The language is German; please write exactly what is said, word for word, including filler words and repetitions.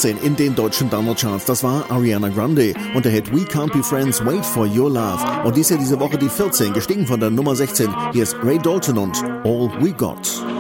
vierzehn in den deutschen Download-Charts. Das war Ariana Grande und der Hit We Can't Be Friends, Wait For Your Love. Und dies ja diese Woche die vierzehn, gestiegen von der Nummer sechzehn. Hier ist Ray Dalton und All We Got.